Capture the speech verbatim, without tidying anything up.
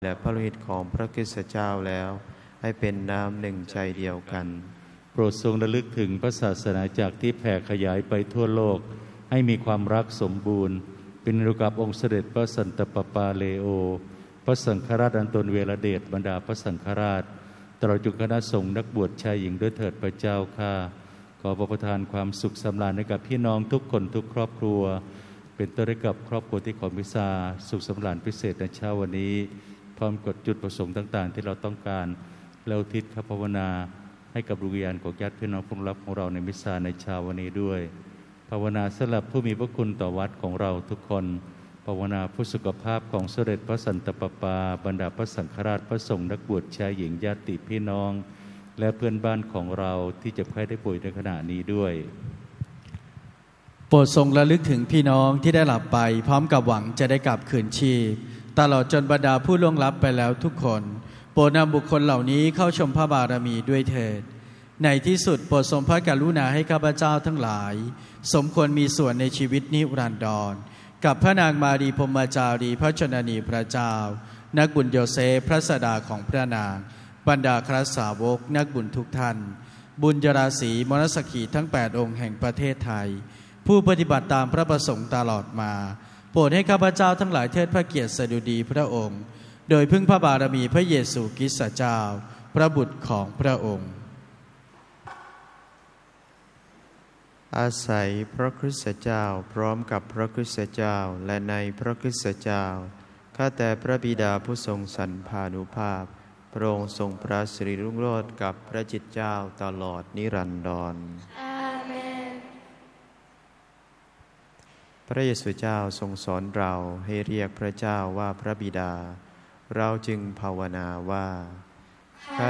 และพระโลหิตของพระคริสตเจ้าแล้วให้เป็นน้ำหนึ่งใจเดียวกันโปรดทรงระลึกถึงพระศาสนาจักรที่แผ่ขยายไปทั่วโลกให้มีความรักสมบูรณ์เป็นรูปกับองค์เสด็จพระสันตะปาปาเลโอพระสังฆราชอันตนเวรเดชบรรดาพระสังฆราชตลอดจนคณะสงฆ์นักบวชชายหญิงด้วยเถิดพระเจ้าข้าขอประทานความสุขสำราญให้กับพี่น้องทุกคนทุกครอบครัวเป็นต้นให้กับครอบครัวที่ขอมิสาสุขสำราญพิเศษในเช้าวันนี้พร้อมกดจุดประสงค์ต่างๆที่เราต้องการแล้วทิศภาวนาให้กับดวงวิญญาณของญาติพี่น้องผู้รับของเราในมิสาในเช้าวันนี้ด้วยภาวนาสำหรับผู้มีพระคุณต่อวัดของเราทุกคนภาวนาผู้สุขภาพของเสด็จพระสันตะปาปาบรรดาพระสังฆราชพระสงฆ์นักบวชชายหญิงญาติพี่น้องและเพื่อนบ้านของเราที่เจ็บไข้ได้ป่วยในขณะนี้ด้วยโปรดทรงระลึกถึงพี่น้องที่ได้หลับไปพร้อมกับหวังจะได้กลับคืนชีพตลอดจนบรรดาผู้ล่วงลับไปแล้วทุกคนโปรดนำบุคคลเหล่านี้เข้าชมพระบารมีด้วยเถิดในที่สุดโปรดทรงพระกรุณาให้ข้าพเจ้าทั้งหลายสมควรมีส่วนในชีวิตนิรันดรกับพระนางมารีพรหมจารีพระชนนีพระเจ้านักบุญโยเซฟพระสดาของพระนางบรรดาคริสตสาวกนักบุญทุกท่านบุญยราศีมนสขีทั้งแปดองค์แห่งประเทศไทยผู้ปฏิบัติตามพระประสงค์ตลอดมาโปรดให้ข้าพเจ้าทั้งหลายเทิดพระเกียรติสดุดีพระองค์โดยพึ่งพระบารมีพระเยซูคริสต์เจ้าพระบุตรของพระองค์อาศัยพระคริสตเจ้าพร้อมกับพระคริสตเจ้าและในพระคริสตเจ้าข้าแต่พระบิดาผู้ทรงสรรพานุภาพพระองค์ทรงพระสิริรุ่งโรจน์กับพระจิตเจ้าตลอดนิรันดรอาเมนพระเยซูเจ้าทรงสอนเราให้เรียกพระเจ้าว่าพระบิดาเราจึงภาวนาว่า